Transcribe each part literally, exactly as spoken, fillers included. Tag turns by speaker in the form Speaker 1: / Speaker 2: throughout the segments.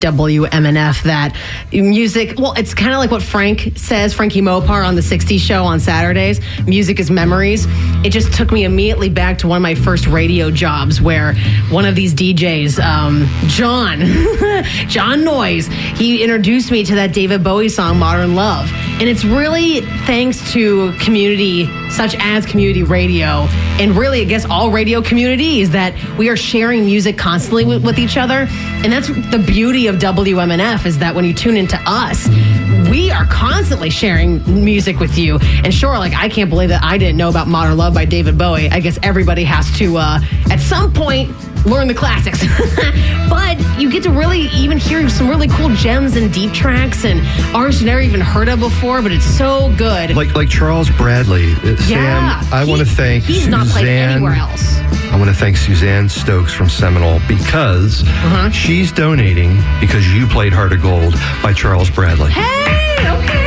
Speaker 1: W M N F, that music, well, it's kind of like what Frank says, Frankie Mopar on the sixties show on Saturdays, music is memories. It just took me immediately back to one of my first radio jobs where one of these D Js, um, John, John Noyes, he introduced me to that David Bowie song, Modern Love. And it's really thanks to community such as community radio, and really, I guess, all radio communities, that we are sharing music constantly with, with each other. And that's the beauty of W M N F, is that when you tune into us, we are constantly sharing music with you. And sure, like, I can't believe that I didn't know about Modern Love by David Bowie. I guess everybody has to, uh, at some point, learn the classics. But you get to really even hear some really cool gems and deep tracks and artists you've never even heard of before, but it's so good.
Speaker 2: Like like Charles Bradley. Uh,
Speaker 1: yeah,
Speaker 2: Sam, I
Speaker 1: he,
Speaker 2: want to thank
Speaker 1: He's
Speaker 2: Suzanne.
Speaker 1: not played anywhere else.
Speaker 2: I want to thank Suzanne Stokes from Seminole, because uh-huh. she's donating because you played Heart of Gold by Charles Bradley.
Speaker 1: Hey, okay.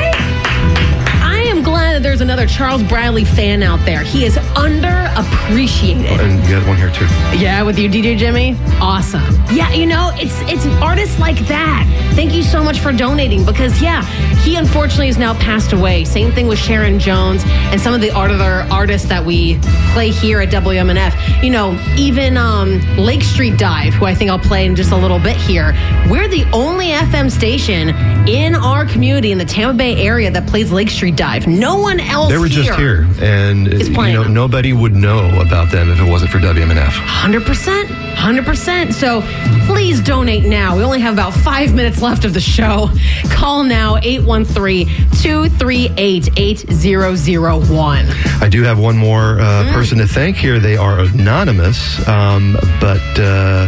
Speaker 1: I am glad that there's another Charles Bradley fan out there. He is underappreciated.
Speaker 2: Oh, and you got one here too.
Speaker 1: Yeah, with you, D J Jimmy. Awesome. Yeah, you know, it's it's artists like that. Thank you so much for donating, because yeah, he unfortunately has now passed away. Same thing with Sharon Jones and some of the other artists that we play here at W M N F. You know, even um, Lake Street Dive, who I think I'll play in just a little bit here. We're the only F M station in our community in the Tampa Bay area that plays Lake Street Dive. No one else
Speaker 2: They were
Speaker 1: here
Speaker 2: just here, and you know,
Speaker 1: them.
Speaker 2: nobody would know about them if it wasn't for W M N F.
Speaker 1: one hundred percent. one hundred percent. So please donate now. We only have about five minutes left of the show. Call now, eight one three, two three eight, eight zero zero one.
Speaker 2: I do have one more uh, mm. person to thank here. They are anonymous, um, but uh,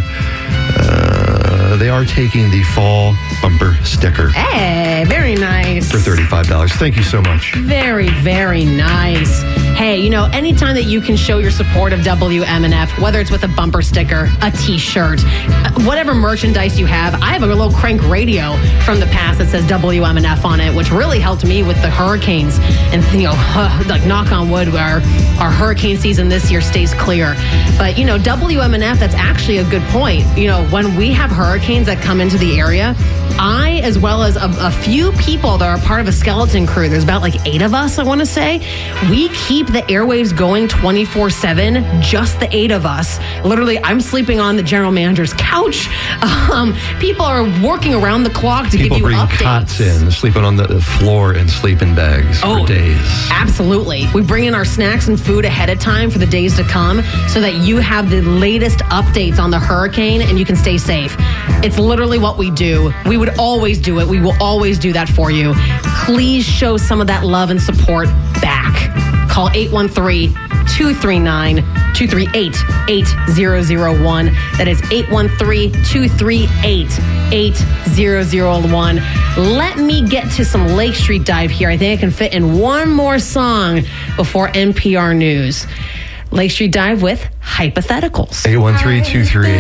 Speaker 2: uh, they are taking the fall bumper sticker.
Speaker 1: Hey, very nice.
Speaker 2: For thirty-five dollars. Thank you so much.
Speaker 1: Very, very nice. Hey, you know, anytime that you can show your support of W M N F, whether it's with a bumper sticker, a t-shirt, whatever merchandise you have. I have a little crank radio from the past that says W M N F on it, which really helped me with the hurricanes. And, you know, like, knock on wood, our, our hurricane season this year stays clear. But, you know, W M N F, that's actually a good point. You know, when we have hurricanes that come into the area, I, as well as a, a few people that are part of a skeleton crew, there's about like eight of us, I want to say, we keep the airwaves going twenty-four seven, just the eight of us. Literally, I'm sleeping on the general manager's couch. Um, people are working around the clock to
Speaker 2: people
Speaker 1: give you updates.
Speaker 2: People bring cots in, sleeping on the floor in sleeping bags
Speaker 1: oh,
Speaker 2: for days.
Speaker 1: Absolutely. We bring in our snacks and food ahead of time for the days to come so that you have the latest updates on the hurricane and you can stay safe. It's literally what we do. We would always do it. We will always do that for you. Please show some of that love and support back. Call eight one three, two three nine, two three eight, eight zero zero one. That is eight one three, two three eight, eight zero zero one. Let me get to some Lake Street Dive here. I think I can fit in one more song before N P R News. Lake Street Dive with Hypotheticals.
Speaker 2: eight one three, two three eight